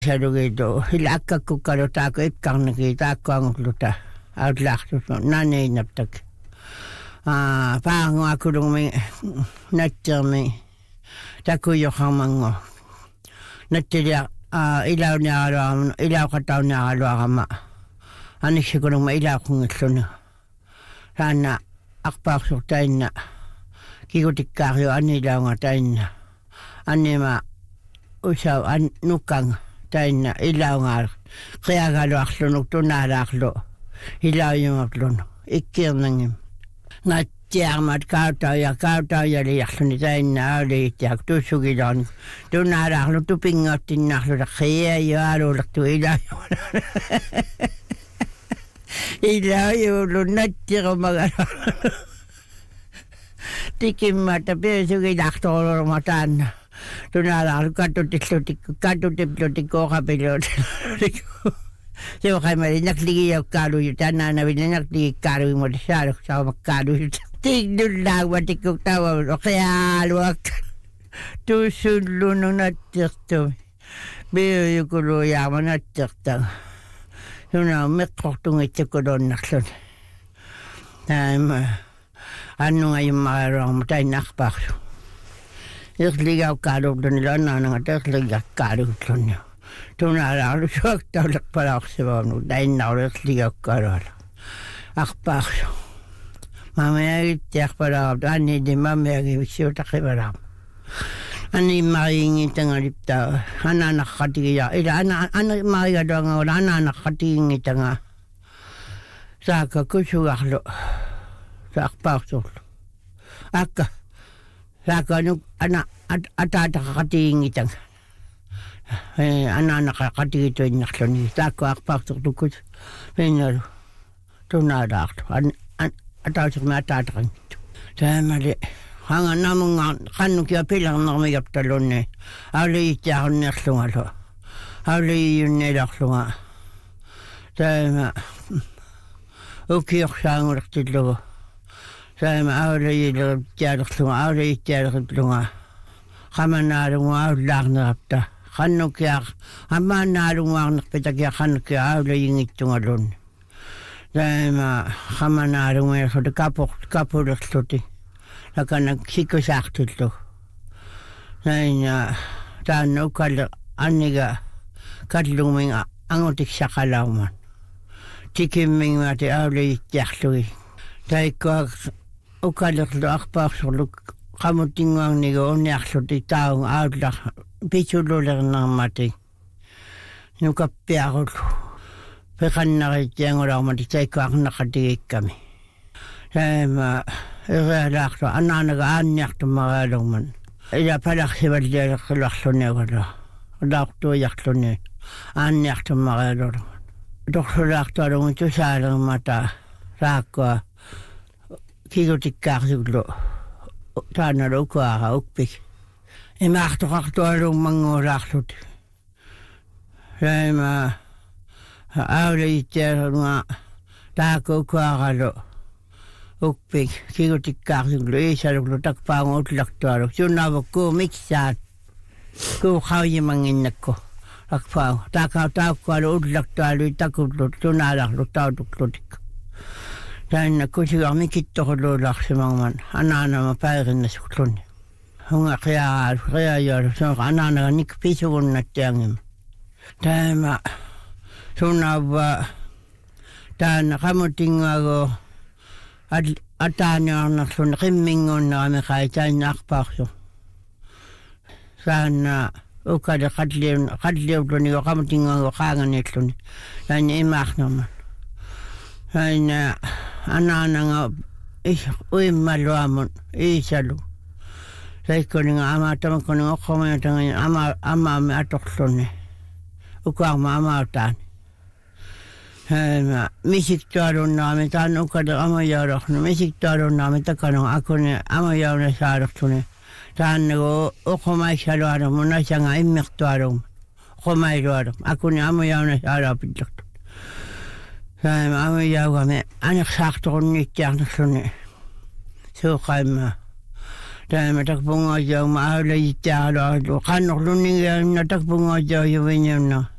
Salugido hilakkakkukkalu taako ipkarnaki taakkoangulluta outlaartut naneinaptak paanguakulungmi nattermi takuyoqarmango nattilia ilauniaraluarama ilauqatauniaraluarama aniksikulungma ilaaqungilluni taanna arpaarsurtainna kigutikkaariu anilaunga tainna anima usau nukang tainna ilaungaar qiagaluarlunuk tunaalaarlu ilauyumaplunu ikkirnangim nattiarmat kautaujaliarluni tainna auliitiak tussugilaani tunaalaarlu tupingoottinnarlu qiajualuulertu ilauyulu nattirumagalu tikimmata peesugilartoruluma taanna tunaalaarlu katutiplutikkoqapiluutiku seuqaimali nakligiukkaaluju tannaanavili nakligikkaaluimuli saaluksaumakkaaluju tignullaaguatikku taualu qiaaluakka tuusullunu nattirtumi biuyukuluujaama nattirtaga sunaa meqqortungitsukulonnarluni taima annungajummaruarmu tainarpaarsu irligaukkaaluulluni lannaananga terligakkaaluulluni tunaalaarlu suaktaulerpalaarsivaanu tainnaarlu irligaukkaaluala arpaarsu mamiagittiarpalaartu annidi mamiagivissiutaqivalaarmu animariingitanga anaanaqqatigia ila anamarigaluangaula anaanaqqatiingitanga saaka kusugarlu saarpaarsurlu akka saakanu ataataqatiingitanga anaanaqaqatigituinnarluni saakku arpaarsurtukut pinnalu tunaalaarlu atausermi ataataqangittu taamali hanga namungaan qannukia pilarnermigaptalunni auliittiarunniarlungalu auliiyunnilarlunga taama ukiorsaangulertillugu taama auliittialerlunga qamanaalunga aullaarnerapta qannukiaq ammaannaalunguarnerpitakia qannukia auliingittungalunni taama qamanaalunguerluti kapulerluti lakana sikusaartullu naina taanna ukalle anniga kallungminga angutiksaqalauman tikimmingmati auliittiarlugi taikkuaq ukallerlu arpaarsurlu qamutinguarnigu unniarluti taunga autlar pitsullulernermati nukappiarullu peqannarittiangulaarmati taikkuarnaqatigikkami taima Iralaarlu anaanaga aanniartummaraalugman ila palarsivallialerqiluarluniagala laartuiarluni aanniartummaraalugman torlulaartualungu tusaalermata raakkua kigutikkaarsiglu taanalu ukuara ukpik imaartoqartualungmanguulaarlut laima auliittialunga taakku ukuaralu ukpik kigutikkaarsiglu iisaluglu takpaangu utlaktualu sunnaavukku miksaat kuuqaujimanginnakku takpaangu taakkualu utlaktualu itakutlut sunaalarlu tautuklutikku taanna kusigar mikittoruluularsimangman anaanama pairinnasukluni hunga qiaajualu sunaqa anaanaga nikpisugunnattiangima taama sunnaavva taanna qamutinguagu ataaniarnerluni qimminguunnerami qaitaanna arpaarsu saanna ukale qatliuvlunigu qamutinguagu qaanganiilluni taanna imaarnerman taanna anaananga uimmaluamun iisalu saikkuninga amaatamakkuninga oqqomayatangani amaami atorluni ukaarma amautaani misiktualunnaami taanna ukale amayaulornu misiktualunnaami takanu akuni amayauna saalertuni taannagu uqomaissaluarmu nasanga immirtualum uqomailualum akuni amayauna saalaapillertu taama amayaugami aniqsaartorunniittiarnerluni suuqaimma Tämä takpunga jo ma ole itse alo kanno lunninga na takpunga jo jo venjona.